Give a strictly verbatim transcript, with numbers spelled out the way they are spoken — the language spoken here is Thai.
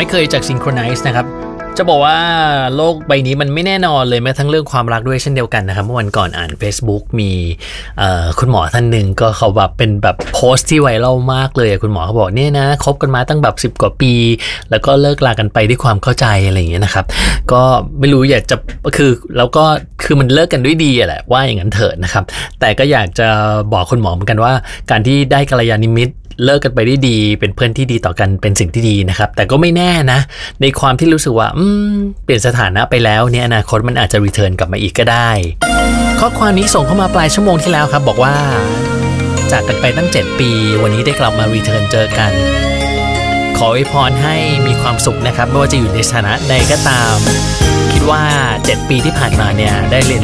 ไม่เคยจาก Synchronize นะครับจะบอกว่าโลกใบนี้มันไม่แน่นอนเลยแม้ทั้งเรื่องความรักด้วยเช่นเดียวกันนะครับเมื่อวันก่อนอ่าน Facebook มีคุณหมอท่านหนึ่งก็เขาแบบเป็นแบบโพสต์ที่ไวรัลมากเลยคุณหมอเขาบอกเนี่ยนะคบกันมาตั้งแบบสิบกว่าปีแล้วก็เลิกลากันไปด้วยความเข้าใจอะไรอย่างเงี้ยนะครับก็ไม่รู้อยากจะคือแล้วก็คือมันเลิกกันด้วยดีแหละว่าอย่างนั้นเถิดนะครับแต่ก็อยากจะบอกคุณหมอเหมือนกันว่าการที่ได้กัลยาณมิตรเลิกกันไปได้ดีเป็นเพื่อนที่ดีต่อกันเป็นสิ่งที่ดีนะครับแต่ก็ไม่แน่นะในความที่รู้สึกว่าอืมเปลี่ยนสถานะไปแล้วเนี่ยอนาคตมันอาจจะรีเทิร์นกลับมาอีกก็ได้ข้อความนี้ส่งเข้ามาปลายชั่วโมงที่แล้วครับบอกว่าจากกันไปตั้งเจ็ดปีวันนี้ได้กลับมารีเทิร์นเจอกันขออวยพรให้มีความสุขนะครับไม่ว่าจะอยู่ในสถานะใดก็ตามคิดว่าเจ็ดปีที่ผ่านมาเนี่ยได้เรียน